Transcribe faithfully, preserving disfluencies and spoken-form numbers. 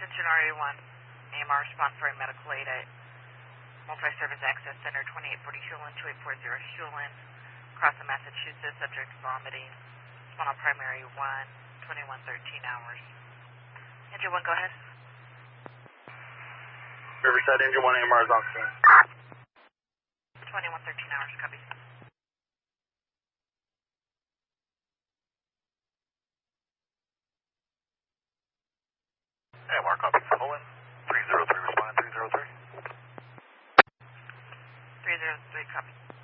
Attention R A one, A M R response for a medical aid at Multi-Service Access Center, twenty-eight forty Hewlin, twenty-eight forty Hewlin, Crossing, Massachusetts, subject vomiting, spinal primary one, twenty-one thirteen hours. Engine one, go ahead. Riverside, Engine one, A M R is on scene. twenty-one thirteen hours, copy. A M R copy, Hewlin, three zero three, respond three zero three. three zero three, copy.